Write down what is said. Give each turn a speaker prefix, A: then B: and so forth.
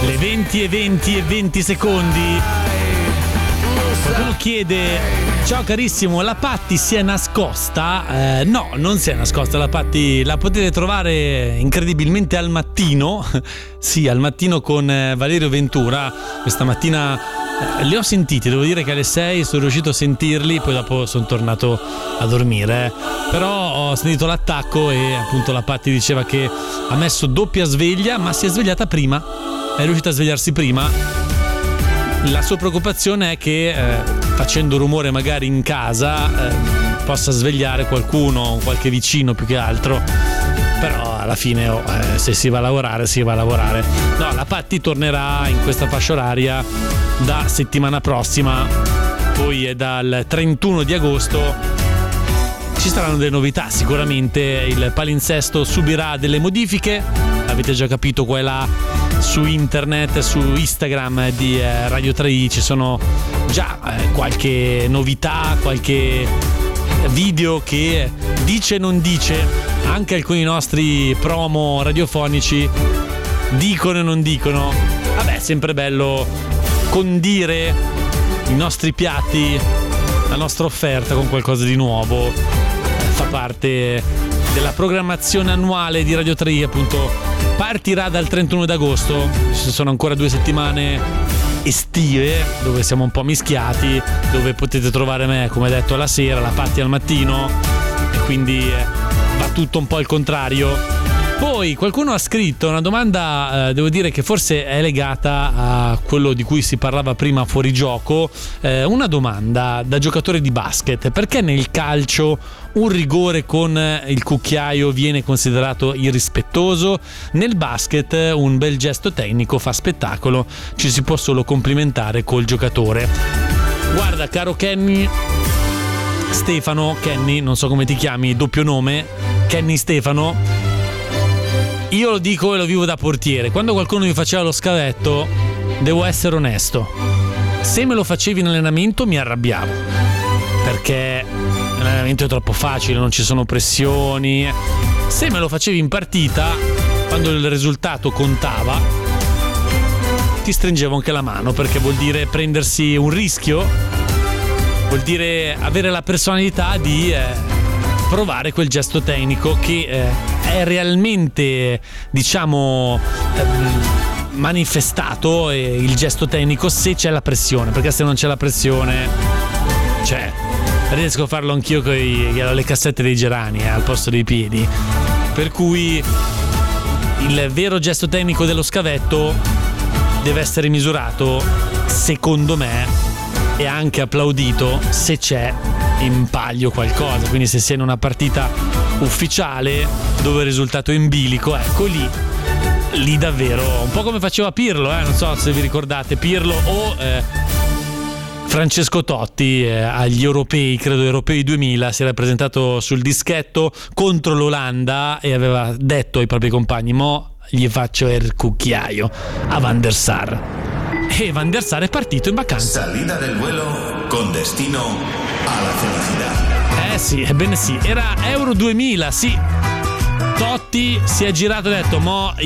A: Le 20:20 secondi. Qualcuno chiede: ciao carissimo, la Patti si è nascosta? No, non si è nascosta. La Patti la potete trovare incredibilmente al mattino. Sì, al mattino con Valerio Ventura. Questa mattina li ho sentiti, devo dire che alle 6 sono riuscito a sentirli, poi dopo sono tornato a dormire. Però ho sentito l'attacco e appunto la Patti diceva che ha messo doppia sveglia, ma si è svegliata prima. È riuscita a svegliarsi prima. La sua preoccupazione è che facendo rumore magari in casa possa svegliare qualcuno, qualche vicino più che altro. Però alla fine se si va a lavorare, si va a lavorare. No, la Patti tornerà in questa fascia oraria da settimana prossima. Poi è dal 31 di agosto. Ci saranno delle novità sicuramente. Il palinsesto subirà delle modifiche. Avete già capito qua e là. Su internet, su Instagram di Radio 3i ci sono già qualche novità, qualche video che dice non dice. Anche alcuni nostri promo radiofonici dicono e non dicono. Vabbè, è sempre bello condire i nostri piatti, la nostra offerta con qualcosa di nuovo. Fa parte della programmazione annuale di Radio 3i, appunto. Partirà dal 31 d'agosto, ci sono ancora 2 settimane estive dove siamo un po' mischiati, dove potete trovare me, come detto, alla sera, la Patti al mattino, e quindi va tutto un po' al contrario. Poi qualcuno ha scritto una domanda, devo dire che forse è legata a quello di cui si parlava prima fuori gioco, una domanda da giocatore di basket: perché nel calcio un rigore con il cucchiaio viene considerato irrispettoso? Nel basket un bel gesto tecnico fa spettacolo, ci si può solo complimentare col giocatore. Guarda, caro Kenny Stefano, Kenny, non so come ti chiami, doppio nome, Kenny Stefano, io lo dico e lo vivo da portiere: quando qualcuno mi faceva lo scavetto, devo essere onesto, se me lo facevi in allenamento mi arrabbiavo, perché l'allenamento è troppo facile, non ci sono pressioni. Se me lo facevi in partita, quando il risultato contava, ti stringevo anche la mano, perché vuol dire prendersi un rischio, vuol dire avere la personalità di provare quel gesto tecnico che è realmente, diciamo, manifestato, il gesto tecnico, se c'è la pressione, perché se non c'è la pressione, riesco a farlo anch'io con le cassette dei gerani al posto dei piedi. Per cui il vero gesto tecnico dello scavetto deve essere misurato, secondo me, e anche applaudito se c'è in palio qualcosa. Quindi se sei in una partita ufficiale dove il risultato è in bilico, ecco lì davvero, un po' come faceva Pirlo, non so se vi ricordate Pirlo o Francesco Totti agli europei, credo europei 2000, si era presentato sul dischetto contro l'Olanda e aveva detto ai propri compagni: mo gli faccio il cucchiaio a Van der Sar. E Van der Sar è partito in vacanza.
B: Salida del vuelo con destino alla felicidad.
A: Sì, ebbene sì, era Euro 2000, sì. Totti si è girato e ha detto: mo